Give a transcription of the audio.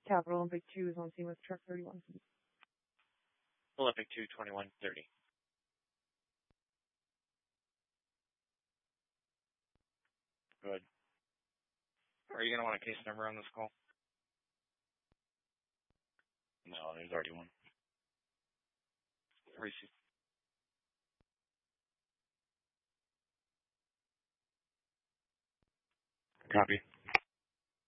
Capital Olympic 2 is on scene with truck 31. Olympic 2, 2130. Good. Are you going to want a case number on this call? No, there's already one. Receive. Copy.